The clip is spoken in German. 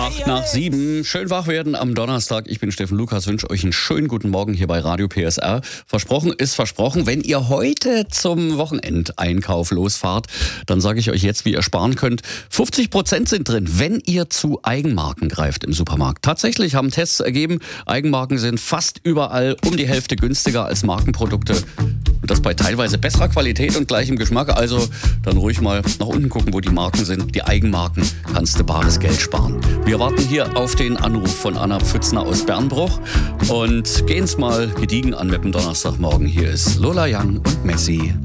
8:07, schön wach werden am Donnerstag. Ich bin Steffen Lukas, wünsche euch einen schönen guten Morgen hier bei Radio PSR. Versprochen ist versprochen. Wenn ihr heute zum Wochenendeinkauf losfahrt, dann sage ich euch jetzt, wie ihr sparen könnt. 50% sind drin, wenn ihr zu Eigenmarken greift im Supermarkt. Tatsächlich haben Tests ergeben, Eigenmarken sind fast überall um die Hälfte günstiger als Markenprodukte. Und das bei teilweise besserer Qualität und gleichem Geschmack. Also dann ruhig mal nach unten gucken, wo die Marken sind. Die Eigenmarken, kannst du bares Geld sparen. Wir warten hier auf den Anruf von Anna Pfützner aus Bernbruch und gehen's mal gediegen an mit dem Donnerstagmorgen. Hier ist Lola Young und Messi.